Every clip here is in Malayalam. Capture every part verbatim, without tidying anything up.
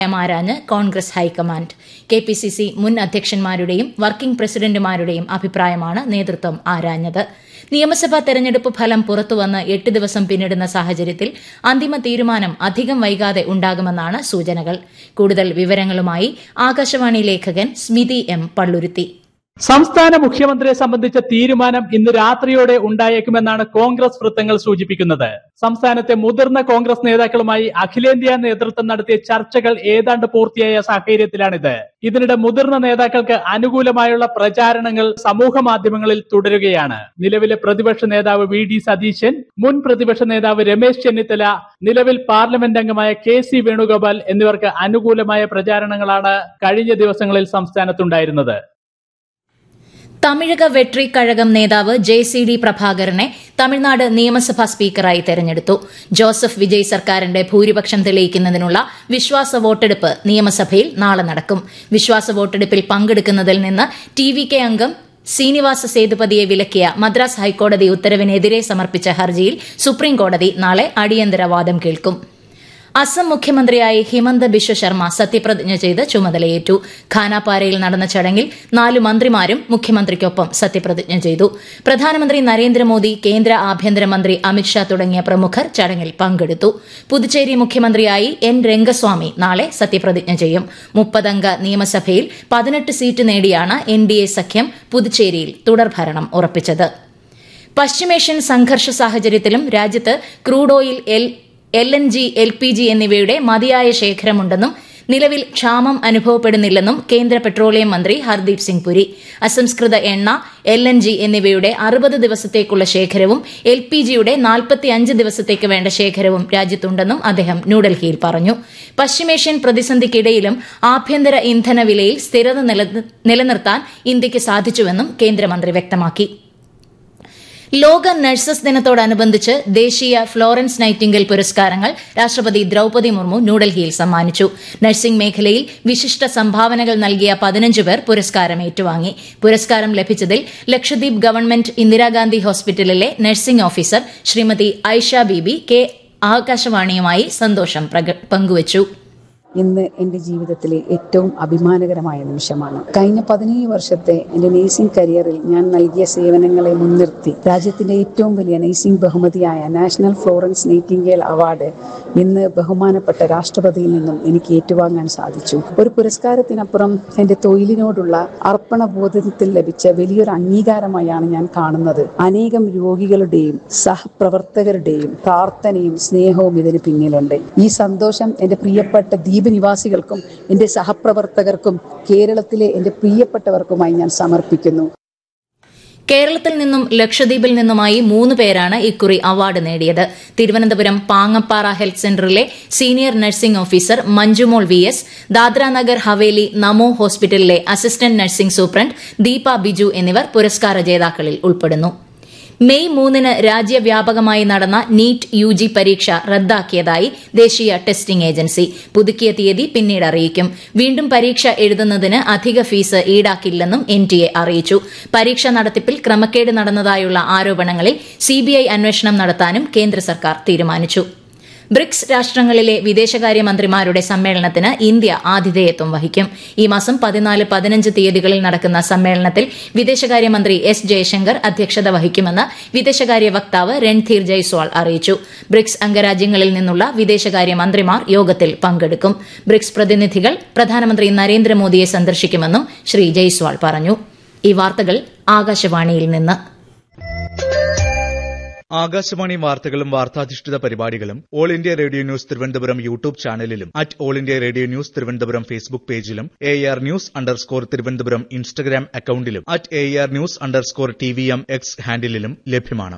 മാരാഞ്ഞ് Congress high command. K P C C മുൻ അധ്യക്ഷന്മാരുടെയും വർക്കിംഗ് പ്രസിഡന്റുമാരുടെയും അഭിപ്രായമാണ് നേതൃത്വം ആരാഞ്ഞത്. നിയമസഭാ തെരഞ്ഞെടുപ്പ് ഫലം പുറത്തുവന്ന് എട്ട് ദിവസം പിന്നിടുന്ന സാഹചര്യത്തിൽ അന്തിമ തീരുമാനം അധികം വൈകാതെ ഉണ്ടാകുമെന്നാണ് സൂചനകൾ. കൂടുതൽ വിവരങ്ങളുമായി ആകാശവാണി ലേഖകൻ സ്മിതി എം പള്ളുരുത്തി. സംസ്ഥാന മുഖ്യമന്ത്രിയെ സംബന്ധിച്ച തീരുമാനം ഇന്ന് രാത്രിയോടെ ഉണ്ടായേക്കുമെന്നാണ് കോൺഗ്രസ് വൃത്തങ്ങൾ സൂചിപ്പിക്കുന്നത്. സംസ്ഥാനത്തെ മുതിർന്ന കോൺഗ്രസ് നേതാക്കളുമായി അഖിലേന്ത്യാ നേതൃത്വം നടത്തിയ ചർച്ചകൾ ഏതാണ്ട് പൂർത്തിയായ സാഹചര്യത്തിലാണിത്. ഇതിനിടെ മുതിർന്ന നേതാക്കൾക്ക് അനുകൂലമായുള്ള പ്രചാരണങ്ങൾ സമൂഹ മാധ്യമങ്ങളിൽ തുടരുകയാണ്. നിലവിലെ പ്രതിപക്ഷ നേതാവ് വി ഡി സതീശൻ, മുൻ പ്രതിപക്ഷ നേതാവ് രമേശ് ചെന്നിത്തല, നിലവിൽ പാർലമെന്റ് അംഗമായ കെ സി വേണുഗോപാൽ എന്നിവർക്ക് അനുകൂലമായ പ്രചാരണങ്ങളാണ് കഴിഞ്ഞ ദിവസങ്ങളിൽ സംസ്ഥാനത്തുണ്ടായിരുന്നത്. തമിഴക വെട്രി കഴകം നേതാവ് ജെ സി ഡി പ്രഭാകരനെ തമിഴ്നാട് നിയമസഭാ സ്പീക്കറായി തെരഞ്ഞെടുത്തു. ജോസഫ് വിജയ് സർക്കാരിന്റെ ഭൂരിപക്ഷം തെളിയിക്കുന്നതിനുള്ള വിശ്വാസ വോട്ടെടുപ്പ് നിയമസഭയിൽ നാളെ നടക്കും. വിശ്വാസ വോട്ടെടുപ്പിൽ പങ്കെടുക്കുന്നതിൽ നിന്ന് ടി വി കെ അംഗം ശ്രീനിവാസ സേതുപതിയെ വിലക്കിയ മദ്രാസ് ഹൈക്കോടതി ഉത്തരവിനെതിരെ സമർപ്പിച്ച ഹർജിയിൽ സുപ്രീംകോടതി നാളെ അടിയന്തര വാദം കേൾക്കും. അസം മുഖ്യമന്ത്രിയായി ഹിമന്ത ബിശ്വ ശർമ്മ സത്യപ്രതിജ്ഞ ചെയ്ത് ചുമതലയേറ്റു. ഖാനാപാരയിൽ നടന്ന ചടങ്ങിൽ നാല് മന്ത്രിമാരും മുഖ്യമന്ത്രിക്കൊപ്പം സത്യപ്രതിജ്ഞ ചെയ്തു. പ്രധാനമന്ത്രി നരേന്ദ്രമോദി, കേന്ദ്ര ആഭ്യന്തരമന്ത്രി അമിത്ഷാ തുടങ്ങിയ പ്രമുഖർ ചടങ്ങിൽ പങ്കെടുത്തു. പുതുച്ചേരി മുഖ്യമന്ത്രിയായി എൻ രംഗസ്വാമി നാളെ സത്യപ്രതിജ്ഞ ചെയ്യും. മുപ്പതംഗ നിയമസഭയിൽ പതിനെട്ട് സീറ്റ് നേടിയാണ് എൻ ഡി എ സഖ്യം പുതുച്ചേരിയിൽ തുടർഭരണം ഉറപ്പിച്ചത്. പശ്ചിമേഷ്യൻ സംഘർഷ സാഹചര്യത്തിലും രാജ്യത്ത് crude oil, L L N G, L P G എന്നിവയുടെ മതിയായ ശേഖരമുണ്ടെന്നും നിലവിൽ ക്ഷാമം അനുഭവപ്പെടുന്നില്ലെന്നും കേന്ദ്ര പെട്രോളിയം മന്ത്രി ഹർദീപ് സിംഗ് പുരി. അസംസ്കൃത എണ്ണ, എൽ എൻ ജി എന്നിവയുടെ അറുപത് ദിവസത്തേക്കുള്ള ശേഖരവും എൽ പി ജിയുടെ നാൽപ്പത്തിയഞ്ച് ദിവസത്തേക്ക് വേണ്ട ശേഖരവും രാജ്യത്തുണ്ടെന്നും അദ്ദേഹം ന്യൂഡൽഹിയിൽ പറഞ്ഞു. പശ്ചിമേഷ്യൻ പ്രതിസന്ധിക്കിടയിലും ആഭ്യന്തര ഇന്ധന വിലയിൽ സ്ഥിരത നിലനിർത്താൻ ഇന്ത്യയ്ക്ക് സാധിച്ചുവെന്നും കേന്ദ്രമന്ത്രി വ്യക്തമാക്കി. ലോക നഴ്സസ് ദിനത്തോടനുബന്ധിച്ച് ദേശീയ ഫ്ലോറൻസ് നൈറ്റിംഗേൽ പുരസ്കാരങ്ങൾ രാഷ്ട്രപതി ദ്രൌപദി മുർമു ന്യൂഡൽഹിയിൽ സമ്മാനിച്ചു. നഴ്സിംഗ് മേഖലയിൽ വിശിഷ്ട സംഭാവനകൾ നൽകിയ പതിനഞ്ച് പേർ പുരസ്കാരം ഏറ്റുവാങ്ങി. പുരസ്കാരം ലഭിച്ചതിൽ ലക്ഷദ്വീപ് ഗവൺമെന്റ് ഇന്ദിരാഗാന്ധി ഹോസ്പിറ്റലിലെ നഴ്സിംഗ് ഓഫീസർ ശ്രീമതി ഐഷ ബീബി കെ ആകാശവാണിയുമായി സന്തോഷം പങ്കുവച്ചു. ഇന്ന് എൻ്റെ ജീവിതത്തിലെ ഏറ്റവും അഭിമാനകരമായ നിമിഷമാണ്. കഴിഞ്ഞ പതിനേഴ് വർഷത്തെ എൻ്റെ നേഴ്സിംഗ് കരിയറിൽ ഞാൻ നൽകിയ സേവനങ്ങളെ മുൻനിർത്തി രാജ്യത്തിൻ്റെ ഏറ്റവും വലിയ നേഴ്സിംഗ് ബഹുമതിയായ നാഷണൽ ഫ്ലോറൻസ് നൈറ്റിംഗേൽ അവാർഡ് ഇന്ന് ബഹുമാനപ്പെട്ട രാഷ്ട്രപതിയിൽ നിന്നും എനിക്ക് ഏറ്റുവാങ്ങാൻ സാധിച്ചു. ഒരു പുരസ്കാരത്തിനപ്പുറം എൻ്റെ തൊഴിലിനോടുള്ള അർപ്പണബോധത്തിൽ ലഭിച്ച വലിയൊരു അംഗീകാരമായാണ് ഞാൻ കാണുന്നത്. അനേകം രോഗികളുടെയും സഹപ്രവർത്തകരുടെയും പ്രാർത്ഥനയും സ്നേഹവും ഇതിന് പിന്നിലുണ്ട്. ഈ സന്തോഷം എൻ്റെ പ്രിയപ്പെട്ട നിവാസികൾക്കും എന്റെ സഹപ്രവർത്തകർക്കും കേരളത്തിലെ എന്റെ പ്രിയപ്പെട്ടവർക്കുമായി ഞാൻ സമർപ്പിക്കുന്നു. കേരളത്തിൽ നിന്നും ലക്ഷദ്വീപിൽ നിന്നുമായി മൂന്ന് പേരാണ് ഇക്കുറി അവാർഡ് നേടിയത്. തിരുവനന്തപുരം പാങ്ങപ്പാറ ഹെൽത്ത് സെന്ററിലെ senior nursing officer Manjumol V S, Dadra Nagar Haveli നമോ ഹോസ്പിറ്റലിലെ assistant nursing superintendent Deepa Biju എന്നിവർ പുരസ്കാര ജേതാക്കളിൽ ഉൾപ്പെടുന്നു. മെയ് മൂന്നിന് രാജ്യവ്യാപകമായി നടന്ന നീറ്റ് യു ജി പരീക്ഷ റദ്ദാക്കിയതായി ദേശീയ ടെസ്റ്റിംഗ് ഏജൻസി. പുതുക്കിയ തീയതി പിന്നീട് അറിയിക്കും. വീണ്ടും പരീക്ഷ എഴുതുന്നതിന് അധിക ഫീസ് ഈടാക്കില്ലെന്നും എൻ ടി എ അറിയിച്ചു. പരീക്ഷ നടത്തിപ്പിൽ ക്രമക്കേട് നടന്നതായുള്ള ആരോപണങ്ങളിൽ സിബിഐ അന്വേഷണം നടത്താനും കേന്ദ്ര സർക്കാർ തീരുമാനിച്ചു. ബ്രിക്സ് രാഷ്ട്രങ്ങളിലെ വിദേശകാര്യമന്ത്രിമാരുടെ സമ്മേളനത്തിന് ഇന്ത്യ ആതിഥേയത്വം വഹിക്കും. ഈ മാസം പതിനാല് പതിനഞ്ച് തീയതികളിൽ നടക്കുന്ന സമ്മേളനത്തിൽ വിദേശകാര്യമന്ത്രി എസ് ജയശങ്കർ അധ്യക്ഷത വഹിക്കുമെന്ന് വിദേശകാര്യ വക്താവ് രൺധീർ ജയ്സ്വാൾ അറിയിച്ചു. ബ്രിക്സ് അംഗരാജ്യങ്ങളിൽ നിന്നുള്ള വിദേശകാര്യമന്ത്രിമാർ യോഗത്തിൽ പങ്കെടുക്കും. ബ്രിക്സ് പ്രതിനിധികൾ പ്രധാനമന്ത്രി നരേന്ദ്രമോദിയെ സന്ദർശിക്കുമെന്നും ശ്രീ ജയ്സ്വാൾ പറഞ്ഞു. ഈ വാർത്തകൾ ആകാശവാണിയിൽ നിന്ന്. ആകാശവാണി വാർത്തകളും വാർത്താധിഷ്ഠിത പരിപാടികളും all India radio news Thiruvananthapuram YouTube ചാനലിലും at all India radio news Thiruvananthapuram Facebook പേജിലും A R news underscore Thiruvananthapuram Instagram അക്കൌണ്ടിലും at A R news underscore T V M X ഹാൻഡിലും ലഭ്യമാണ്.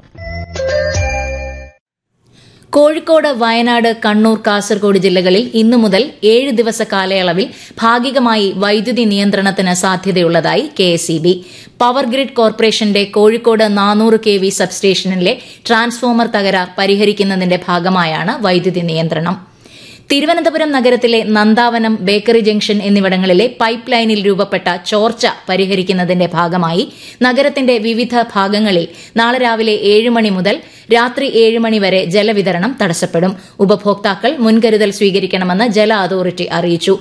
കോഴിക്കോട്, വയനാട്, കണ്ണൂർ, കാസർഗോഡ് ജില്ലകളിൽ ഇന്നു മുതൽ ഏഴ് ദിവസ കാലയളവിൽ ഭാഗികമായി വൈദ്യുതി നിയന്ത്രണത്തിന് സാധ്യതയുള്ളതായി K S E B. Power grid കോർപ്പറേഷന്റെ കോഴിക്കോട് നാനൂറ് കെ വി സബ്സ്റ്റേഷനിലെ ട്രാൻസ്ഫോമർ തകരാർ പരിഹരിക്കുന്നതിന്റെ ഭാഗമായാണ് വൈദ്യുതി നിയന്ത്രണം. തിരുവനന്തപുരം നഗരത്തിലെ നന്ദാവനം, ബേക്കറി ജംഗ്ഷൻ എന്നിവിടങ്ങളിലെ പൈപ്പ് ലൈനിൽ രൂപപ്പെട്ട ചോർച്ച പരിഹരിക്കുന്നതിന്റെ ഭാഗമായി നഗരത്തിന്റെ വിവിധ ഭാഗങ്ങളിൽ നാളെ രാവിലെ ഏഴ് മണി മുതൽ രാത്രി ഏഴ് മണി വരെ ജലവിതരണം തടസ്സപ്പെടും. ഉപഭോക്താക്കൾ മുൻകരുതൽ സ്വീകരിക്കണമെന്ന് ജല അതോറിറ്റി അറിയിച്ചു.